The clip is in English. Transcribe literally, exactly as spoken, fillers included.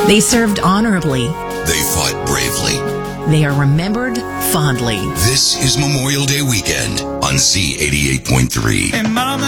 They served honorably. They fought bravely. They are remembered fondly. This is Memorial Day weekend on Z eighty-eight point three.